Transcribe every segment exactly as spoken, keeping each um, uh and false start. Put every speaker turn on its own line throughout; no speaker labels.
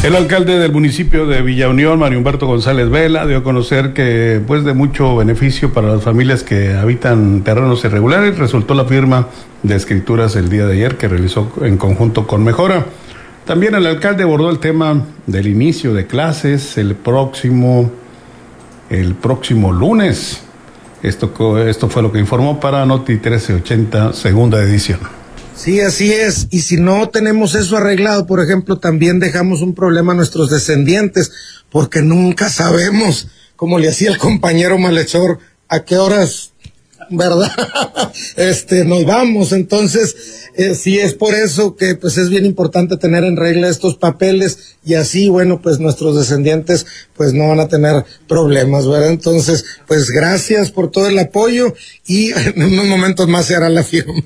El alcalde del municipio de Villa Unión, Mario Humberto González Vela, dio a conocer que, pues, de mucho beneficio para las familias que habitan terrenos irregulares, resultó la firma de escrituras el día de ayer que realizó en conjunto con Mejora. También el alcalde abordó el tema del inicio de clases el próximo, el próximo lunes. Esto, esto fue lo que informó para Noti trece ochenta, segunda edición.
Sí, así es, y si no tenemos eso arreglado, por ejemplo, también dejamos un problema a nuestros descendientes, porque nunca sabemos, como le hacía el compañero malhechor, a qué horas, ¿verdad? Este, nos vamos. Entonces, eh, sí es por eso que pues es bien importante tener en regla estos papeles, y así, bueno, pues nuestros descendientes pues no van a tener problemas, ¿verdad? Entonces, pues gracias por todo el apoyo, y en unos momentos más se hará la firma.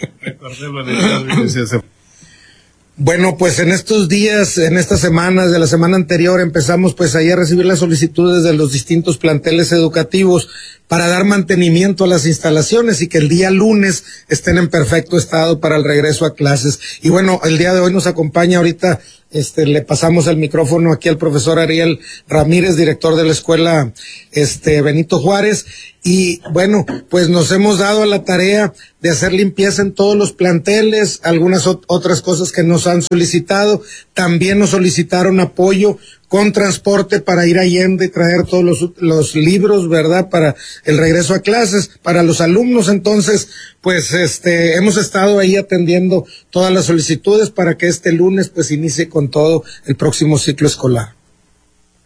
Bueno, pues en estos días, en estas semanas, de la semana anterior, empezamos pues ahí a recibir las solicitudes de los distintos planteles educativos para dar mantenimiento a las instalaciones y que el día lunes estén en perfecto estado para el regreso a clases. Y bueno, el día de hoy nos acompaña ahorita, este, le pasamos el micrófono aquí al profesor Ariel Ramírez, director de la escuela, este, Benito Juárez. Y bueno, pues nos hemos dado a la tarea de hacer limpieza en todos los planteles, algunas ot- otras cosas que nos han solicitado. También nos solicitaron apoyo con transporte para ir a Allende y traer todos los, los libros, ¿verdad?, para el regreso a clases, para los alumnos. Entonces, pues este, hemos estado ahí atendiendo todas las solicitudes para que este lunes pues inicie con todo el próximo ciclo escolar.